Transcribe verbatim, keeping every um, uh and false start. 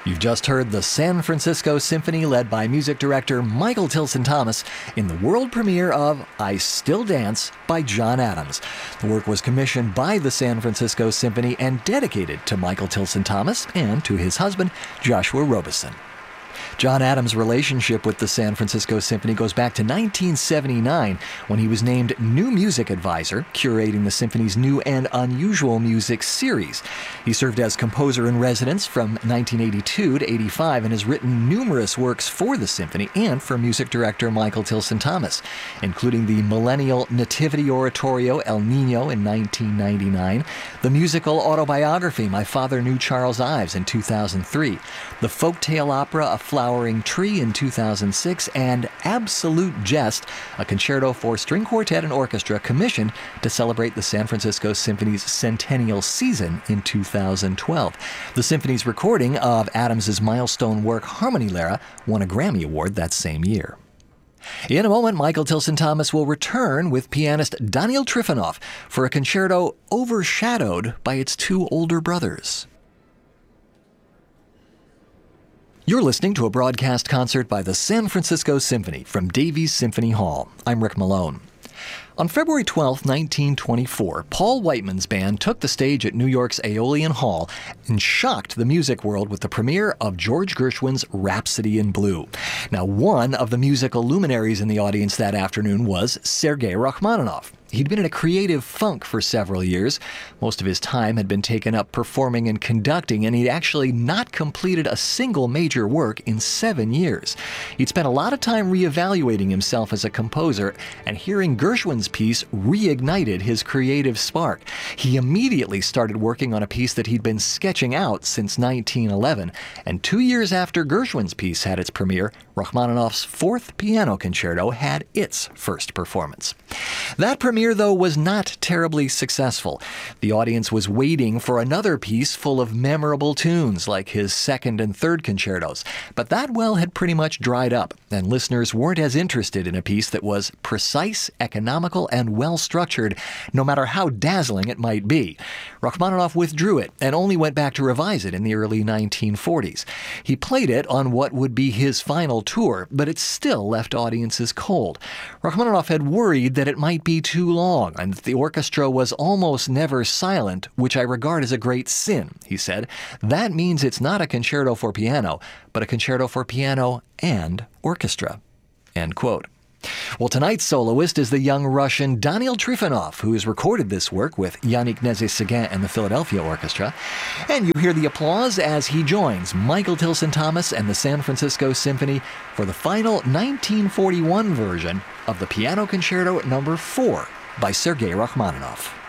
You've just heard the San Francisco Symphony led by music director Michael Tilson Thomas in the world premiere of I Still Dance by John Adams. The work was commissioned by the San Francisco Symphony and dedicated to Michael Tilson Thomas and to his husband, Joshua Robeson. John Adams' relationship with the San Francisco Symphony goes back to nineteen seventy-nine, when he was named New Music Advisor, curating the Symphony's new and unusual music series. He served as composer-in-residence from nineteen eighty-two to eighty-five and has written numerous works for the Symphony and for music director Michael Tilson Thomas, including the millennial nativity oratorio El Nino in nineteen ninety-nine, the musical autobiography My Father Knew Charles Ives in two thousand three, the folktale opera A Flowering Tree in two thousand six, and Absolute Jest, a concerto for string quartet and orchestra commissioned to celebrate the San Francisco Symphony's centennial season in two thousand twelve. The Symphony's recording of Adams's milestone work Harmony Lara won a Grammy Award that same year. In a moment, Michael Tilson Thomas will return with pianist Daniel Trifonov for a concerto overshadowed by its two older brothers. You're listening to a broadcast concert by the San Francisco Symphony from Davies Symphony Hall. I'm Rick Malone. On February twelfth, nineteen twenty-four, Paul Whiteman's band took the stage at New York's Aeolian Hall and shocked the music world with the premiere of George Gershwin's Rhapsody in Blue. Now, one of the musical luminaries in the audience that afternoon was Sergei Rachmaninoff. He'd been in a creative funk for several years. Most of his time had been taken up performing and conducting, and he'd actually not completed a single major work in seven years. He'd spent a lot of time reevaluating himself as a composer, and hearing Gershwin's piece reignited his creative spark. He immediately started working on a piece that he'd been sketching out since nineteen eleven, and two years after Gershwin's piece had its premiere, Rachmaninoff's Fourth Piano Concerto had its first performance. That premiere, though, was not terribly successful. The audience was waiting for another piece full of memorable tunes like his second and third concertos, but that well had pretty much dried up, and listeners weren't as interested in a piece that was precise, economical, and well-structured, no matter how dazzling it might be. Rachmaninoff withdrew it and only went back to revise it in the early nineteen forties. He played it on what would be his final tour, but it still left audiences cold. Rachmaninoff had worried that it might be too long and that the orchestra was almost never silent, which I regard as a great sin, he said. That means it's not a concerto for piano, but a concerto for piano and orchestra. End quote. Well, tonight's soloist is the young Russian Daniel Trifonov, who has recorded this work with Yannick Nézet-Séguin and the Philadelphia Orchestra. And you hear the applause as he joins Michael Tilson Thomas and the San Francisco Symphony for the final nineteen forty-one version of the Piano Concerto number four by Sergei Rachmaninoff.